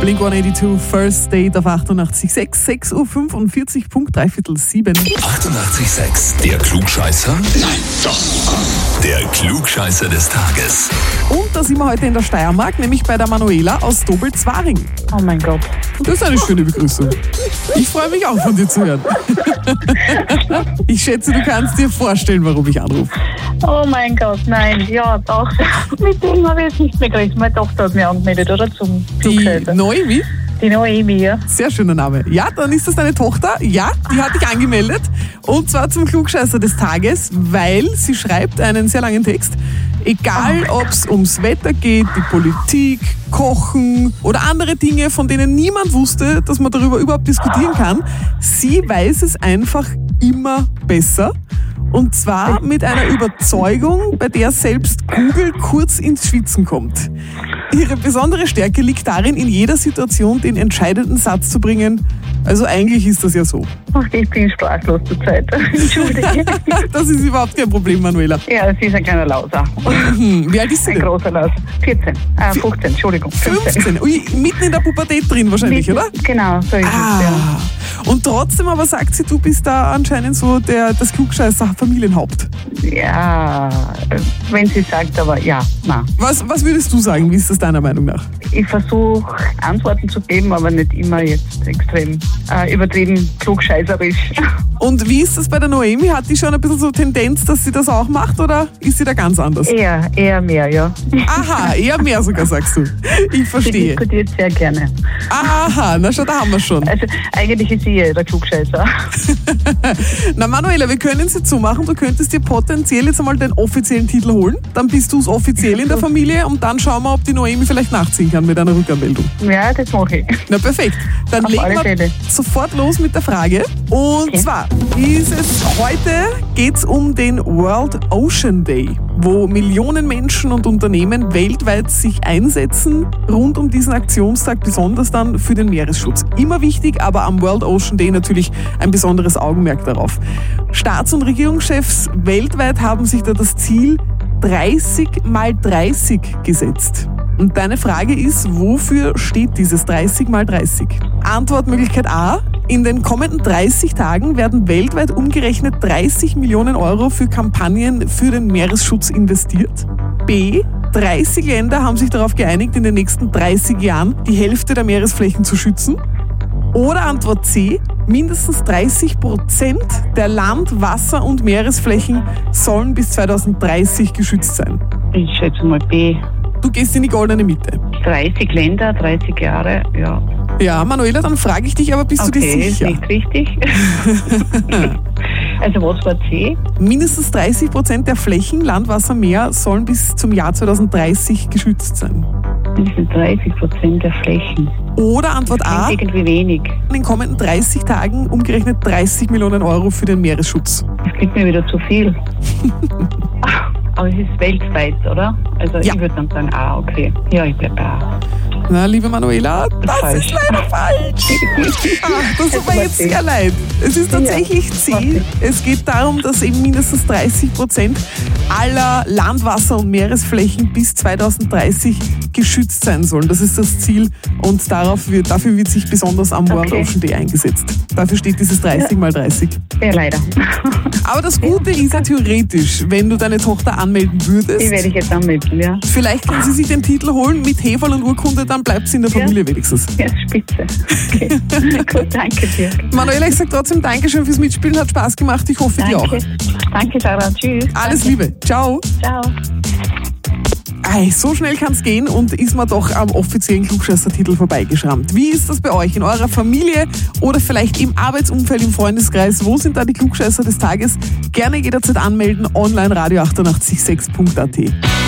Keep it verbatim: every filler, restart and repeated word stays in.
Blink hundertzweiundachtzig, First Date auf achtundachtzig Komma sechs, sechs Uhr fünfundvierzig, Punkt dreiviertel sieben. achtundachtzig Komma sechs, der Klugscheißer? Nein, doch. Der Klugscheißer des Tages. Und da sind wir heute in der Steiermark, nämlich bei der Manuela aus Dobelzwaring. Oh mein Gott. Und das ist eine schöne Begrüßung. Ich freue mich auch, von dir zu hören. Ich schätze, du kannst dir vorstellen, warum ich anrufe. Oh mein Gott, nein, ja, doch. Mit dem habe ich jetzt nicht mehr geredet. Meine Tochter hat mich angemeldet, oder? Zum Die Klugscheißer. Noemi? Die Noemi, ja. Sehr schöner Name. Ja, dann ist das deine Tochter. Ja, die hat dich angemeldet. Und zwar zum Klugscheißer des Tages, weil sie schreibt einen sehr langen Text. Egal, ob es ums Wetter geht, die Politik, Kochen oder andere Dinge, von denen niemand wusste, dass man darüber überhaupt diskutieren kann. Sie weiß es einfach immer besser. Und zwar mit einer Überzeugung, bei der selbst Google kurz ins Schwitzen kommt. Ihre besondere Stärke liegt darin, in jeder Situation den entscheidenden Satz zu bringen. Also eigentlich ist das ja so. Ach, ich bin sprachlos zur Zeit. Entschuldige. Das ist überhaupt kein Problem, Manuela. Ja, sie ist ein kleiner Lauser. Hm, wie alt ist sie Ein denn? großer Lauser. vierzehn. Äh, fünfzehn, Entschuldigung. fünfzehn. Ui, mitten in der Pubertät drin wahrscheinlich, Mitten- oder? Genau, so ist es, ja. Ah. Und trotzdem aber sagt sie, du bist da anscheinend so der, das Klugscheißer-Familienhaupt. Ja, wenn sie sagt, aber ja, nein. Was, was würdest du sagen? Wie ist das deiner Meinung nach? Ich versuche Antworten zu geben, aber nicht immer jetzt extrem äh, übertrieben klugscheißerisch. Und wie ist das bei der Noemi? Hat die schon ein bisschen so Tendenz, dass sie das auch macht, oder ist sie da ganz anders? Eher, eher mehr, ja. Aha, eher mehr sogar, sagst du. Ich Sie verstehe. diskutiert sehr gerne. Aha, na schau, da haben wir schon. Also eigentlich ist sie ja der Klugscheißer. Na Manuela, wir können es jetzt so machen, du könntest dir potenziell jetzt einmal den offiziellen Titel holen, dann bist du es offiziell in der Familie und dann schauen wir, ob die Noemi vielleicht nachziehen kann mit einer Rückanmeldung. Ja, das mache ich. Na perfekt, dann Auf legen alle wir Fälle. sofort los mit der Frage. Und Okay. zwar ist es heute, geht es um den World Ocean Day, wo Millionen Menschen und Unternehmen weltweit sich einsetzen, rund um diesen Aktionstag, besonders dann für den Meeresschutz. Immer wichtig, aber am World Ocean Day natürlich ein besonderes Augenmerk darauf. Staats- und Regierungschefs weltweit haben sich da das Ziel dreißig mal dreißig gesetzt. Und deine Frage ist, wofür steht dieses dreißig mal dreißig? Antwortmöglichkeit A. In den kommenden dreißig Tagen werden weltweit umgerechnet dreißig Millionen Euro für Kampagnen für den Meeresschutz investiert. B. dreißig Länder haben sich darauf geeinigt, in den nächsten dreißig Jahren die Hälfte der Meeresflächen zu schützen. Oder Antwort C. Mindestens dreißig Prozent der Land-, Wasser- und Meeresflächen sollen bis zweitausenddreißig geschützt sein. Ich schätze mal B. Du gehst in die goldene Mitte. dreißig Länder, dreißig Jahre, ja. Ja, Manuela, dann frage ich dich aber, bist du dir Okay, ist sicher? nicht richtig. Also was war C? Mindestens dreißig Prozent der Flächen, Land, Wasser, Meer sollen bis zum Jahr zweitausenddreißig geschützt sein. Mindestens dreißig Prozent der Flächen. Oder Antwort A, Klingt irgendwie wenig. in den kommenden dreißig Tagen umgerechnet dreißig Millionen Euro für den Meeresschutz. Das klingt mir wieder zu viel. Aber es ist weltweit, oder? Also Ja. ich würde dann sagen A, okay. Ja, ich bleibe A. Na, liebe Manuela, das Falsch. ist leider falsch. Ach, das tut mir jetzt sehr leid. Es ist tatsächlich C. Es geht darum, dass eben mindestens dreißig Prozent aller Land-, Wasser- und Meeresflächen bis zweitausenddreißig geschützt sein sollen. Das ist das Ziel und darauf wird, dafür wird sich besonders am World Okay. Ocean Day eingesetzt. Dafür steht dieses dreißig mal dreißig. Ja, leider. Aber das Gute ist ja theoretisch, wenn du deine Tochter anmelden Die würdest, werde ich jetzt anmelden, ja. vielleicht kann sie sich den Titel holen mit Heferl und Urkunde, dann bleibt sie in der Ja. Familie wenigstens. Ja, spitze. Okay. Gut, danke dir. Manuela, ich sage trotzdem Dankeschön fürs Mitspielen, hat Spaß gemacht, ich hoffe dir auch. Danke. Danke, Sarah. Tschüss. Alles Danke. Liebe, ciao. Ciao. Ei, so schnell kann es gehen und ist man doch am offiziellen Klugscheißer-Titel vorbeigeschrammt. Wie ist das bei euch in eurer Familie oder vielleicht im Arbeitsumfeld, im Freundeskreis? Wo sind da die Klugscheißer des Tages? Gerne jederzeit anmelden, online radio achtundachtzig sechs punkt a t.